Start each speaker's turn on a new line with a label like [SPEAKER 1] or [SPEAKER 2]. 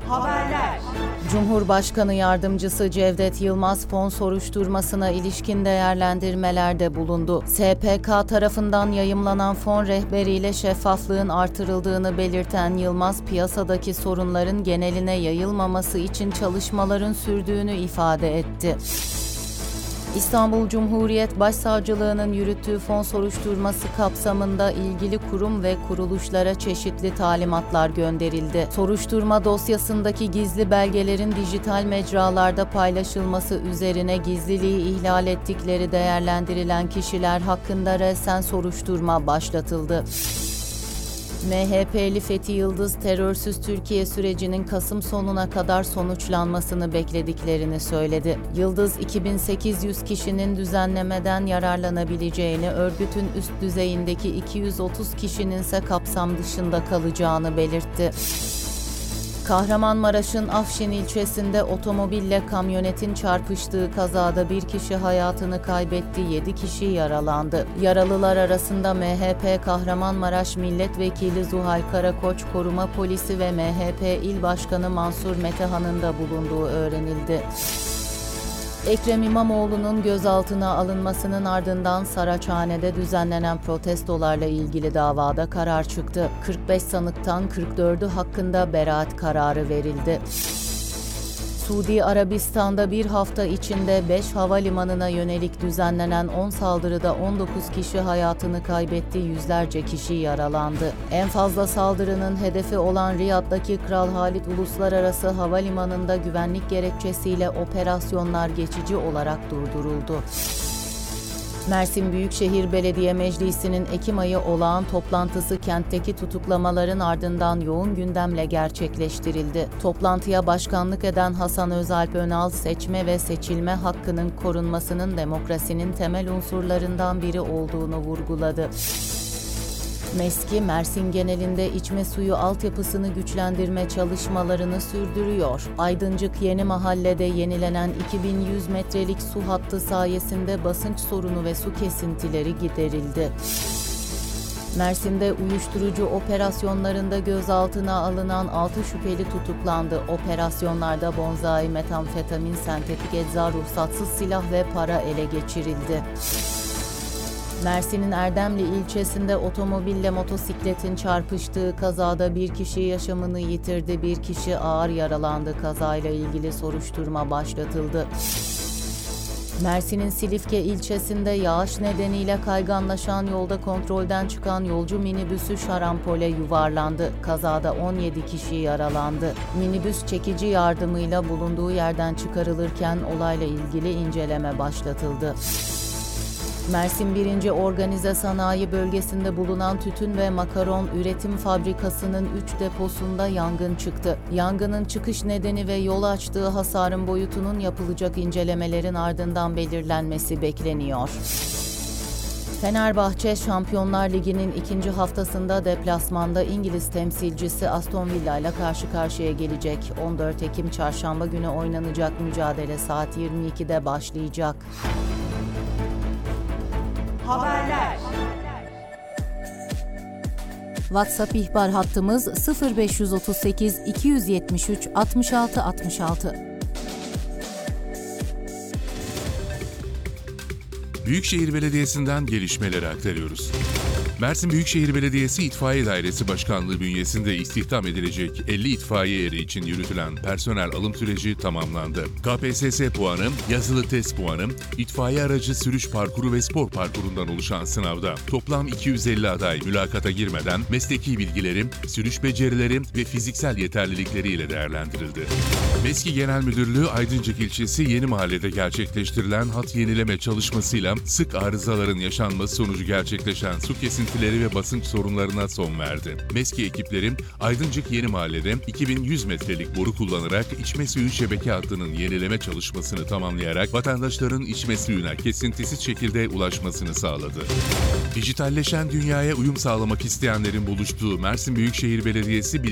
[SPEAKER 1] Haberler.
[SPEAKER 2] Cumhurbaşkanı Yardımcısı Cevdet Yılmaz fon soruşturmasına ilişkin değerlendirmelerde bulundu. SPK tarafından yayımlanan fon rehberiyle şeffaflığın artırıldığını belirten Yılmaz, piyasadaki sorunların geneline yayılmaması için çalışmaların sürdüğünü ifade etti. İstanbul Cumhuriyet Başsavcılığı'nın yürüttüğü fon soruşturması kapsamında ilgili kurum ve kuruluşlara çeşitli talimatlar gönderildi. Soruşturma dosyasındaki gizli belgelerin dijital mecralarda paylaşılması üzerine gizliliği ihlal ettikleri değerlendirilen kişiler hakkında resen soruşturma başlatıldı. MHP'li Fethi Yıldız, terörsüz Türkiye sürecinin Kasım sonuna kadar sonuçlanmasını beklediklerini söyledi. Yıldız, 2800 kişinin düzenlemeden yararlanabileceğini, örgütün üst düzeyindeki 230 kişinin ise kapsam dışında kalacağını belirtti. Kahramanmaraş'ın Afşin ilçesinde otomobille kamyonetin çarpıştığı kazada bir kişi hayatını kaybetti, 7 kişi yaralandı. Yaralılar arasında MHP Kahramanmaraş Milletvekili Zuhal Karakoç, koruma polisi ve MHP İl Başkanı Mansur Metehan'ın da bulunduğu öğrenildi. Ekrem İmamoğlu'nun gözaltına alınmasının ardından Saraçhane'de düzenlenen protestolarla ilgili davada karar çıktı. 45 sanıktan 44'ü hakkında beraat kararı verildi. Suudi Arabistan'da bir hafta içinde 5 havalimanına yönelik düzenlenen 10 saldırıda 19 kişi hayatını kaybetti, yüzlerce kişi yaralandı. En fazla saldırının hedefi olan Riyad'daki Kral Halid Uluslararası Havalimanı'nda güvenlik gerekçesiyle operasyonlar geçici olarak durduruldu. Mersin Büyükşehir Belediye Meclisi'nin Ekim ayı olağan toplantısı kentteki tutuklamaların ardından yoğun gündemle gerçekleştirildi. Toplantıya başkanlık eden Hasan Özalp Önal, seçme ve seçilme hakkının korunmasının demokrasinin temel unsurlarından biri olduğunu vurguladı. MESKİ, Mersin genelinde içme suyu altyapısını güçlendirme çalışmalarını sürdürüyor. Aydıncık Yeni Mahalle'de yenilenen 2100 metrelik su hattı sayesinde basınç sorunu ve su kesintileri giderildi. Mersin'de uyuşturucu operasyonlarında gözaltına alınan 6 şüpheli tutuklandı. Operasyonlarda bonzai, metamfetamin, sentetik ecza, ruhsatsız silah ve para ele geçirildi. Mersin'in Erdemli ilçesinde otomobille motosikletin çarpıştığı kazada bir kişi yaşamını yitirdi, bir kişi ağır yaralandı. Kazayla ilgili soruşturma başlatıldı. Mersin'in Silifke ilçesinde yağış nedeniyle kayganlaşan yolda kontrolden çıkan yolcu minibüsü şarampole yuvarlandı. Kazada 17 kişi yaralandı. Minibüs çekici yardımıyla bulunduğu yerden çıkarılırken olayla ilgili inceleme başlatıldı. Mersin 1. Organize Sanayi Bölgesi'nde bulunan tütün ve makaron üretim fabrikasının 3 deposunda yangın çıktı. Yangının çıkış nedeni ve yol açtığı hasarın boyutunun yapılacak incelemelerin ardından belirlenmesi bekleniyor. Fenerbahçe, Şampiyonlar Ligi'nin 2. haftasında deplasmanda İngiliz temsilcisi Aston Villa ile karşı karşıya gelecek. 14 Ekim Çarşamba günü oynanacak mücadele saat 22'de başlayacak.
[SPEAKER 1] Haberler.
[SPEAKER 2] WhatsApp ihbar hattımız 0538 273 66 66.
[SPEAKER 3] Büyükşehir Belediyesi'nden gelişmeleri aktarıyoruz. Mersin Büyükşehir Belediyesi İtfaiye Dairesi Başkanlığı bünyesinde istihdam edilecek 50 itfaiye eri için yürütülen personel alım süreci tamamlandı. KPSS puanı, yazılı test puanı, itfaiye aracı sürüş parkuru ve spor parkurundan oluşan sınavda toplam 250 aday mülakata girmeden mesleki bilgileri, sürüş becerileri ve fiziksel yeterlilikleriyle değerlendirildi. MESKİ Genel Müdürlüğü Aydıncık ilçesi Yeni Mahalle'de gerçekleştirilen hat yenileme çalışmasıyla sık arızaların yaşanması sonucu gerçekleşen su kesintileri ve basınç sorunlarına son verdi. MESKİ ekipleri Aydıncık Yeni Mahalle'de 2100 metrelik boru kullanarak içme suyu şebeke hattının yenileme çalışmasını tamamlayarak vatandaşların içme suyuna kesintisiz şekilde ulaşmasını sağladı. Dijitalleşen dünyaya uyum sağlamak isteyenlerin buluştuğu Mersin Büyükşehir Belediyesi